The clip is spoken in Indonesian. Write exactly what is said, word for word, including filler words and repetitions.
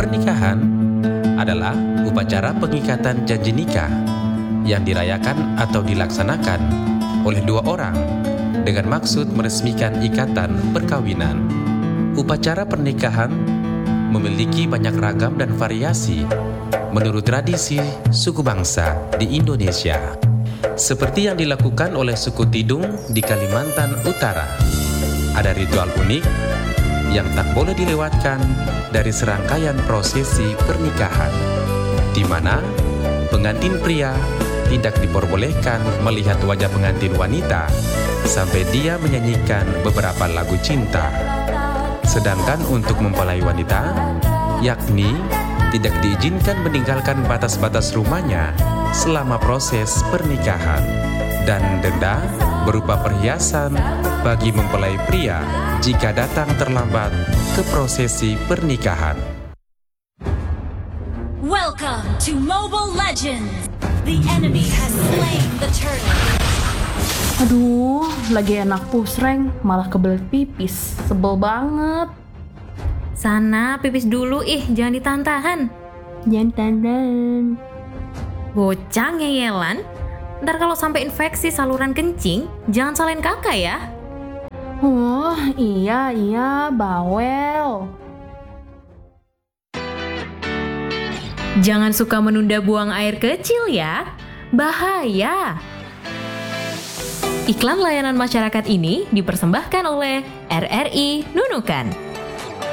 Pernikahan adalah upacara pengikatan janji nikah yang dirayakan atau dilaksanakan oleh dua orang dengan maksud meresmikan ikatan perkawinan. Upacara pernikahan memiliki banyak ragam dan variasi menurut tradisi suku bangsa di Indonesia. Seperti yang dilakukan oleh suku Tidung di Kalimantan Utara. Ada ritual unik yang tak boleh dilewatkan dari serangkaian prosesi pernikahan, di mana pengantin pria tidak diperbolehkan melihat wajah pengantin wanita sampai dia menyanyikan beberapa lagu cinta. Sedangkan untuk mempelai wanita, yakni tidak diizinkan meninggalkan batas-batas rumahnya selama proses pernikahan. Dan denda berupa perhiasan bagi mempelai pria jika datang terlambat ke prosesi pernikahan. Welcome to Mobile Legends! The enemy has slain the turtle. Aduh, lagi enak push rank, malah kebelet pipis. Sebel banget. Sana pipis dulu ih, jangan ditahan-tahan. Jangan tahan. Bocah ngeyelan, ntar kalau sampai infeksi saluran kencing, jangan salahin kakak ya. Oh, iya, iya, bawel. Jangan suka menunda buang air kecil ya, bahaya. Iklan layanan masyarakat ini dipersembahkan oleh R R I Nunukan.